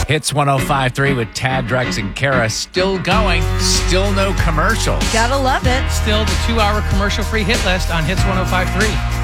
Hits 105.3 with Tad, Drex, and Kara still going. Still no commercials. Gotta love it. Still the 2-hour commercial-free hit list on Hits 105.3.